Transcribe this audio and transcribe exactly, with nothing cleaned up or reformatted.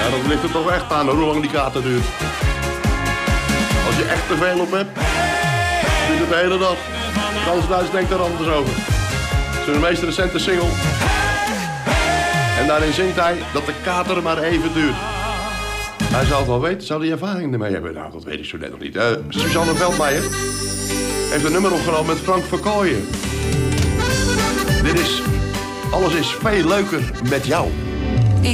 Ja, dat ligt er toch echt aan hoe lang die kater duurt. Als je echt te veel op hebt, duurt het de hele dag. Frans Duits denkt er anders over. Zijn meest recente single. En daarin zingt hij dat de kater maar even duurt. Hij zou het wel weten, zou hij ervaring ermee hebben? Nou, dat weet ik zo net nog niet. Uh, Suzanne Veldmeijer heeft een nummer opgenomen met Frank Verkooyen. Dit is Alles is veel leuker met jou.